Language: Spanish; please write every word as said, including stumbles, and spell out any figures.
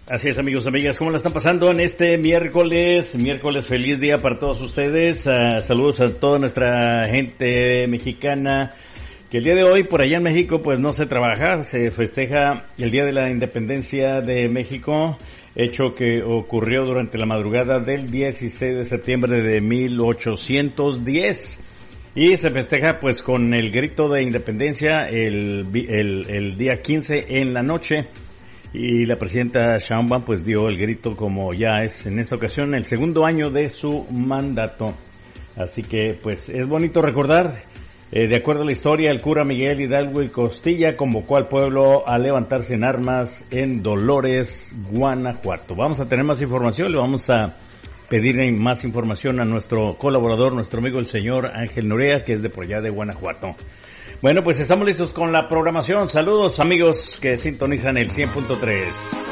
Así es, amigos, amigas, ¿cómo la están pasando en este miércoles? Miércoles, feliz día para todos ustedes. Uh, saludos a toda nuestra gente mexicana, que el día de hoy por allá en México pues no se trabaja, se festeja el Día de la Independencia de México, hecho que ocurrió durante la madrugada del dieciséis de septiembre de mil ochocientos diez. Y se festeja pues con el grito de independencia el, el, el día quince en la noche. Y la presidenta Sheinbaum pues dio el grito como ya es en esta ocasión el segundo año de su mandato. Así que pues es bonito recordar, eh, de acuerdo a la historia, el cura Miguel Hidalgo y Costilla convocó al pueblo a levantarse en armas en Dolores, Guanajuato. Vamos a tener más información, le vamos a pedir más información a nuestro colaborador, nuestro amigo el señor Ángel Norea, que es de por allá de Guanajuato. Bueno, pues estamos listos con la programación. Saludos, amigos que sintonizan el cien punto tres.